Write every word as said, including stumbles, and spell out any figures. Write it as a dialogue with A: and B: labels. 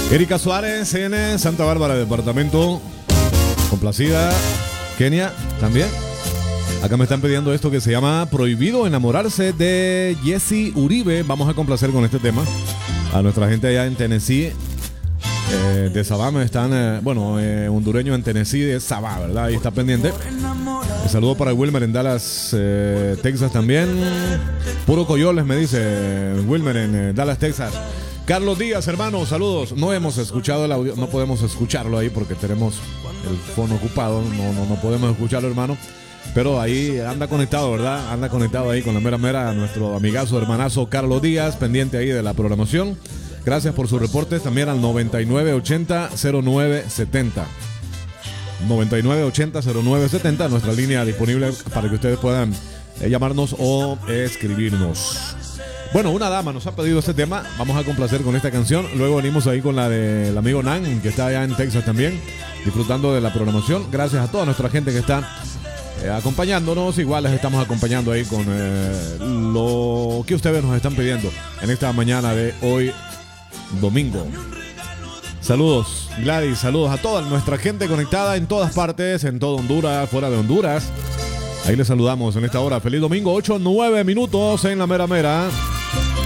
A: Erika Suárez en Santa Bárbara, departamento. Complacida. Kenia también. Acá me están pidiendo esto que se llama Prohibido Enamorarse, de Jesse Uribe. Vamos a complacer con este tema a nuestra gente allá en Tennessee. Eh, de Sabá me están, eh, bueno, eh, hondureño en Tennessee de Sabá, ¿verdad? Ahí está pendiente. Un saludo para Wilmer en Dallas, eh, Texas también. Puro Coyoles me dice Wilmer en eh, Dallas, Texas. Carlos Díaz, hermano, saludos. No hemos escuchado el audio, no podemos escucharlo ahí porque tenemos el fono ocupado. No, no, no podemos escucharlo, hermano. Pero ahí anda conectado, ¿verdad? Anda conectado ahí con la mera mera nuestro amigazo, hermanazo Carlos Díaz, pendiente ahí de la programación. Gracias por sus reportes también al noventa y nueve ochenta cero nueve setenta. noventa y nueve ochenta cero nueve setenta, nuestra línea disponible para que ustedes puedan eh, llamarnos o escribirnos. Bueno, una dama nos ha pedido este tema, vamos a complacer con esta canción. Luego venimos ahí con la del amigo Nan, que está allá en Texas también, disfrutando de la programación. Gracias a toda nuestra gente que está eh, acompañándonos. Igual les estamos acompañando ahí con eh, lo que ustedes nos están pidiendo en esta mañana de hoy, domingo. Saludos, Gladys, saludos a toda nuestra gente conectada en todas partes, en todo Honduras, fuera de Honduras. Ahí les saludamos en esta hora. Feliz domingo, ocho nueve minutos en la mera mera.